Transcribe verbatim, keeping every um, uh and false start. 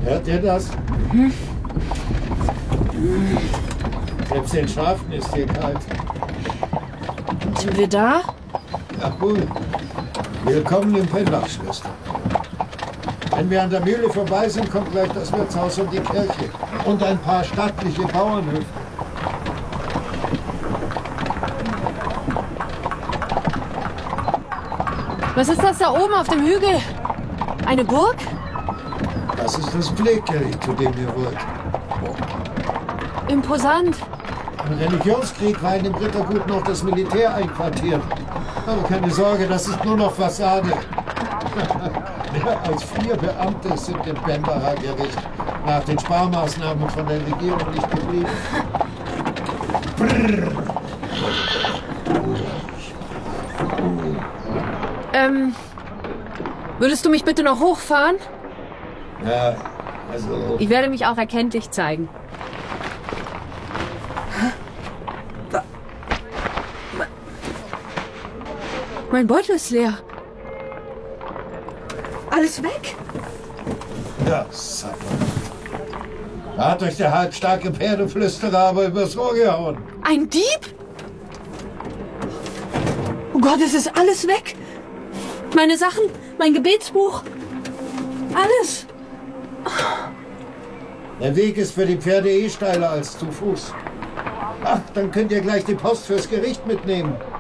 Hört ihr das? Hm? Selbst den Schafen ist hier kalt. Sind wir da? Jawohl. Willkommen im Pendlach, Schwester. Wenn wir an der Mühle vorbei sind, kommt gleich das Wirtshaus und die Kirche. Und ein paar stattliche Bauernhöfe. Was ist das da oben auf dem Hügel? Eine Burg? Das ist das Pfleggericht, zu dem ihr wollt. Imposant. Im Religionskrieg war in dem Rittergut noch das Militär einquartiert. Aber keine Sorge, das ist nur noch Fassade. Mehr als vier Beamte sind im Bembacher Gericht nach den Sparmaßnahmen von der Regierung nicht geblieben. Ähm, würdest du mich bitte noch hochfahren? Ja, also... Ich werde mich auch erkenntlich zeigen. Mein Beutel ist leer. Alles weg? Ja, Sapper. Da hat euch der halbstarke Pferdeflüsterer aber übers Ohr gehauen. Ein Dieb? Oh Gott, es ist alles weg. Meine Sachen, mein Gebetsbuch, alles. Der Weg ist für die Pferde eh steiler als zu Fuß. Ach, dann könnt ihr gleich die Post fürs Gericht mitnehmen.